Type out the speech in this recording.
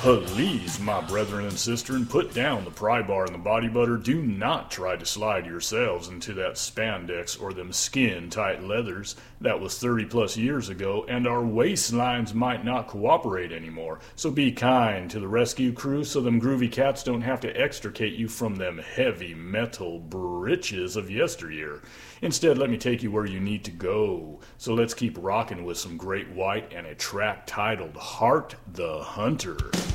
Please, my brethren and sistren, put down the pry bar and the body butter. Do not try to slide yourselves into that spandex or them skin-tight leathers. That was 30 plus years ago, and our waistlines might not cooperate anymore. So be kind to the rescue crew so them groovy cats don't have to extricate you from them heavy metal britches of yesteryear. Instead, let me take you where you need to go. So let's keep rocking with some Great White and a track titled Heart the Hunter.